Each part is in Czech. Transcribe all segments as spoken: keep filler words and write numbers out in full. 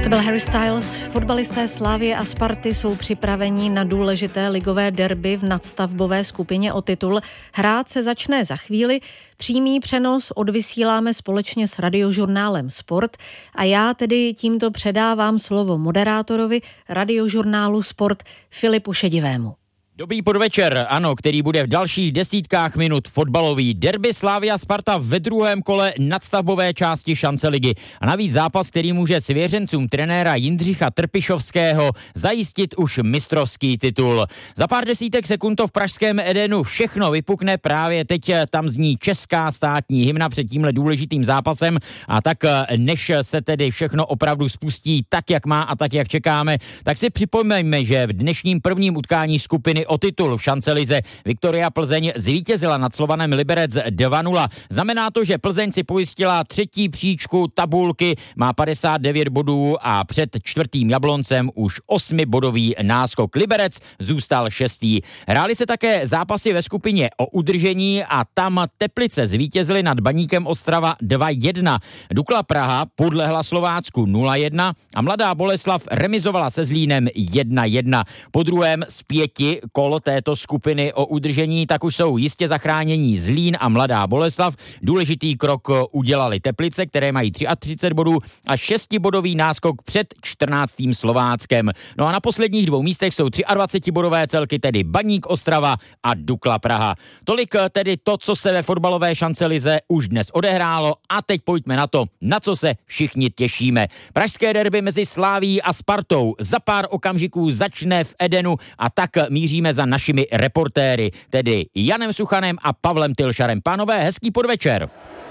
To byl Harry Styles. Fotbalisté Slavie a Sparty jsou připraveni na důležité ligové derby v nadstavbové skupině o titul. Hrát se začne za chvíli. Přímý přenos odvysíláme společně s radiožurnálem Sport a já tedy tímto předávám slovo moderátorovi radiožurnálu Sport Filipu Šedivému. Dobrý podvečer, ano, který bude v dalších desítkách minut fotbalový derby Slavia Sparta ve druhém kole nadstavbové části šance ligy. A navíc zápas, který může svěřencům trenéra Jindřicha Trpišovského zajistit už mistrovský titul. Za pár desítek sekund to v pražském Edenu všechno vypukne, právě teď tam zní česká státní hymna před tímhle důležitým zápasem a tak než se tedy všechno opravdu spustí tak, jak má a tak, jak čekáme, tak si připomeňme, že v dnešním prvním utkání skupiny o titul v šancelize Viktoria Plzeň zvítězila nad Slovanem Liberec dva nula. Znamená to, že Plzeň si pojistila třetí příčku tabulky, má padesát devět bodů a před čtvrtým Jabloncem už osmibodový náskok. Liberec zůstal šestý. Hrály se také zápasy ve skupině o udržení a tam Teplice zvítězily nad Baníkem Ostrava dva jedna. Dukla Praha podlehla Slovácku nula jedna a Mladá Boleslav remizovala se Zlínem jedna jedna. Po druhém z pěti kolo této skupiny o udržení tak už jsou jistě zachránění Zlín a Mladá Boleslav. Důležitý krok udělali Teplice, které mají třicet tři bodů a šestibodový náskok před čtrnáctým Slováckem. No a na posledních dvou místech jsou dvacetibodové celky, tedy Baník Ostrava a Dukla Praha. Tolik tedy to, co se ve fotbalové šancelize už dnes odehrálo a teď pojďme na to, na co se všichni těšíme. Pražské derby mezi Slavií a Spartou za pár okamžiků začne v Edenu a tak míříme za našimi reportéry, tedy Janem Suchanem a Pavlem Tylšarem. Pánové, hezký podvečer.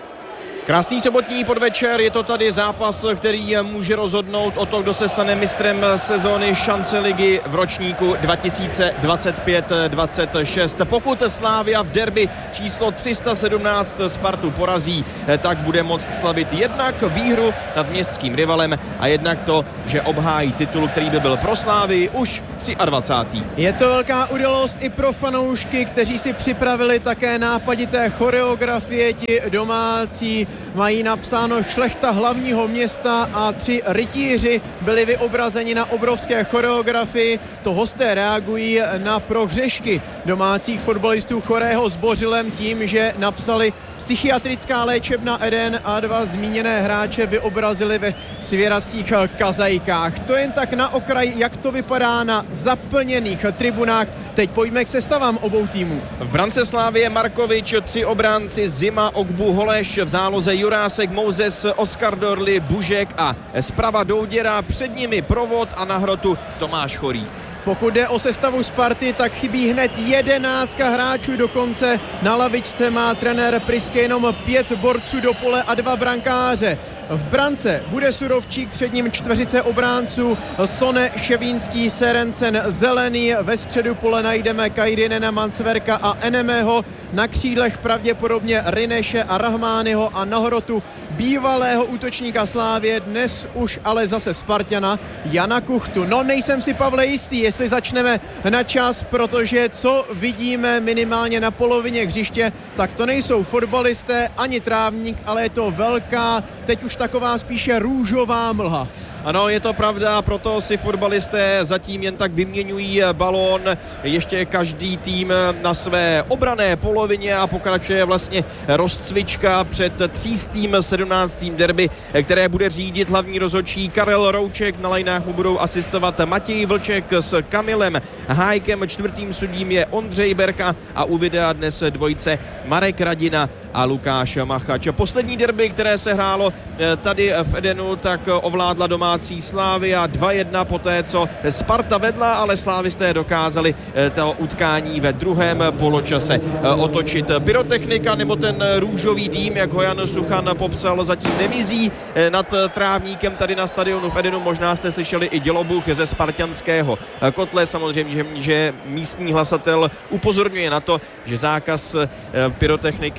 Krásný sobotní podvečer, je to tady zápas, který může rozhodnout o to, kdo se stane mistrem sezóny šance ligy v ročníku dva tisíce dvacet pět dvacet šest. Pokud Slavia v derby číslo tři sta sedmnáct Spartu porazí, tak bude moct slavit jednak výhru nad městským rivalem a jednak to, že obhájí titul, který by byl pro Slavii už dvacátý třetí Je to velká událost i pro fanoušky, kteří si připravili také nápadité choreografie, ti domácí mají napsáno šlechta hlavního města a tři rytíři byli vyobrazeni na obrovské choreografii. To hosté reagují na prohřešky domácích fotbalistů Chorého s Bořilem tím, že napsali psychiatrická léčebna Eden a dva zmíněné hráče vyobrazili ve svěracích kazajkách. To jen tak na okraj, jak to vypadá na zaplněných tribunách. Teď pojďme k sestavám obou týmů. V brance Slávie Markovič, tři obránci Zima, Ogbu, Holeš, v záloze Jurásek, Mouzes, Oskar Dorli, Bužek a zprava Douděra, před nimi Provod a na hrotu Tomáš Chorý. Pokud jde o sestavu Sparty, tak chybí hned jedenáctka hráčů, dokonce na lavičce má trenér Priske jenom pět borců do pole a dva brankáře. V brance bude Surovčík, před ním čtveřice obránců Sone, Ševínský, Serencen, Zelený. Ve středu pole najdeme Kajrinena, Mansverka a Enemeho. Na křídlech pravděpodobně Rineše a Rahmányho a na hrotu bývalého útočníka Slávie, dnes už ale zase Spartana, Jana Kuchtu. No nejsem si, Pavle, jistý, jestli začneme na čas, protože co vidíme minimálně na polovině hřiště, tak to nejsou fotbalisté ani trávník, ale je to velká, teď už taková spíše růžová mlha. Ano, je to pravda, proto si fotbalisté zatím jen tak vyměňují balón, ještě každý tým na své obranné polovině a pokračuje vlastně rozcvička před třístým sedmnáctým derby, které bude řídit hlavní rozhodčí Karel Rouček. Na lajnách mu budou asistovat Matěj Vlček s Kamilem Hájkem, čtvrtým sudím je Ondřej Berka a u videa dnes dvojice Marek Radina a Lukáš Machač. Poslední derby, které se hrálo tady v Edenu, tak ovládla domácí Slavia dva jedna poté, co Sparta vedla, ale slávisté dokázali to utkání ve druhém poločase otočit. Pyrotechnika nebo ten růžový dým, jak ho Jan Suchan popsal, zatím nemizí nad trávníkem tady na stadionu v Edenu. Možná jste slyšeli i dělobuch ze spartanského kotle. Samozřejmě, že, že místní hlasatel upozorňuje na to, že zákaz pyrotechniky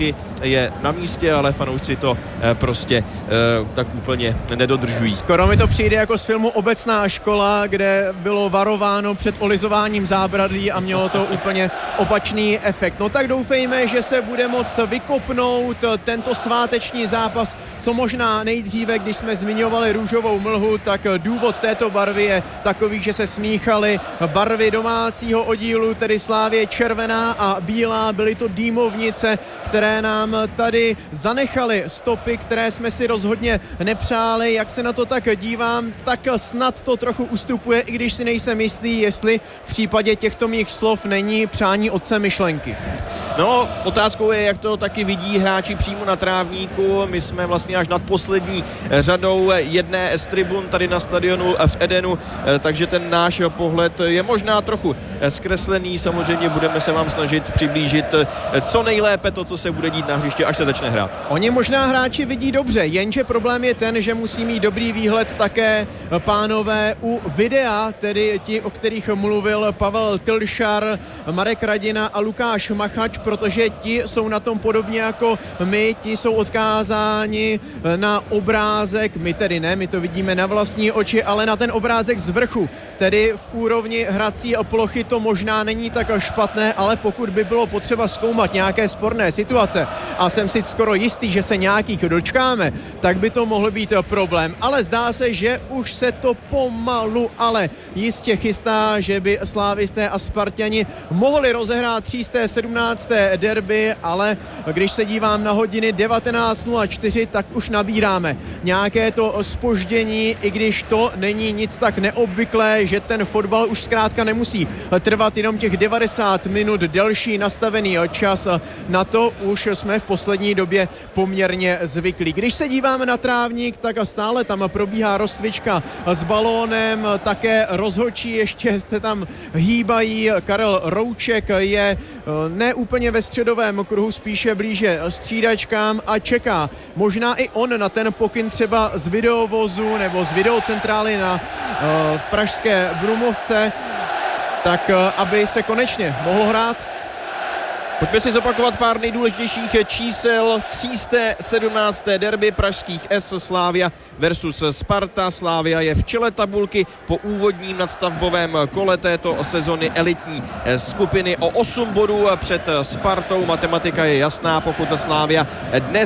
je na místě, ale fanoušci to prostě tak úplně nedodržují. Skoro mi to přijde jako z filmu Obecná škola, kde bylo varováno před olizováním zábradlí a mělo to úplně opačný efekt. No tak doufejme, že se bude moct vykopnout tento sváteční zápas co možná nejdříve. Když jsme zmiňovali růžovou mlhu, tak důvod této barvy je takový, že se smíchaly barvy domácího oddílu, tedy Slavie červená a bílá. Byly to dýmovnice, které nám tady zanechaly stopy, které jsme si rozhodně nepřáli. Jak se na to tak dívám, tak snad to trochu ustupuje, i když si nejsem jistý, jestli v případě těchto mých slov není přání otce myšlenky. No, otázkou je, jak to taky vidí hráči přímo na trávníku. My jsme vlastně až nad poslední řadou jedné z tribun tady na stadionu v Edenu, takže ten náš pohled je možná trochu zkreslený. Samozřejmě budeme se vám snažit přiblížit co nejlépe to, co se bude dít na hřiště, až se začne hrát. Oni možná hráči vidí dobře, jenže problém je ten, že musí mít dobrý výhled také pánové u videa, tedy ti, o kterých mluvil Pavel Tylšar, Marek Radina a Lukáš Machač, protože ti jsou na tom podobně jako my, ti jsou odkázáni na obrázek, my tedy ne, my to vidíme na vlastní oči, ale na ten obrázek z vrchu, tedy v úrovni hrací plochy to možná není tak špatné, ale pokud by bylo potřeba zkoumat nějaké sporné situace a jsem si skoro jistý, že se nějakých dočkáme, tak by to mohl být problém. Ale zdá se, že už se to pomalu, ale jistě chystá, že by slávisté a Sparťani mohli rozehrát třísté sedmnácté derby, ale když se dívám na hodiny devatenáct nula čtyři, tak už nabíráme nějaké to zpoždění, i když to není nic tak neobvyklé, že ten fotbal už zkrátka nemusí trvat jenom těch devadesát minut, delší nastavený čas, na to už jsme v poslední době poměrně zvyklí. Když se díváme na trávník, tak stále tam probíhá rozcvička s balónem, také rozhodčí ještě se tam hýbají. Karel Rouček je ne úplně ve středovém kruhu, spíše blíže střídačkám a čeká možná i on na ten pokyn třeba z videovozu nebo z videocentrály na uh, pražské Brumovce, tak aby se konečně mohlo hrát. Pojďme si zopakovat pár nejdůležitějších čísel třísté sedmnácté derby pražských S Slavia versus Sparta. Slavia je v čele tabulky po úvodním nadstavbovém kole této sezony elitní skupiny o osm bodů před Spartou. Matematika je jasná, pokud Slavia dnes